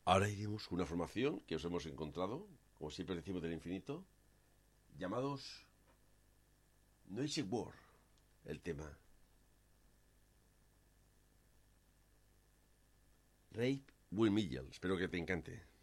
Ahora iremos con una formación que os hemos encontrado, como siempre decimos del infinito, llamados Noisy War, el tema. Rape Will Mitchell, espero que te encante.